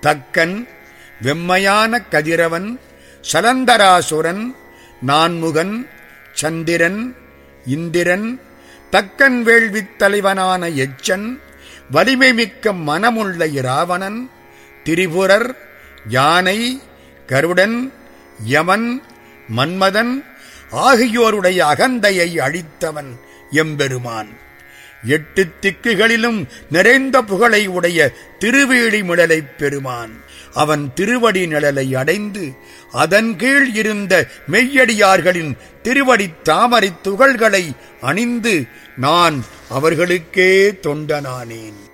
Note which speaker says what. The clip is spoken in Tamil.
Speaker 1: தக்கன், வெம்மையான கதிரவன், சலந்தராசுரன், நான்முகன், சந்திரன், இந்திரன், தக்கன் வேள்வித் தலைவனான எச்சன், வலிமை மிக்க மனமுள்ள இராவணன், திரிபுரர், யானை, கருடன், யமன், மன்மதன் ஆகியோருடைய அகந்தையை அழித்தவன் எம்பெருமான். 8 திக்குகளிலும் நிறைந்த புகழை உடைய திருவேழி மிழலைப் பெருமான். அவன் திருவடி நிழலை அடைந்து அதன் கீழ் இருந்த மெய்யடியார்களின் திருவடித் தாமரைத் துகள்களை அணிந்து நான் அவர்களுக்கே தொண்டனானேன்.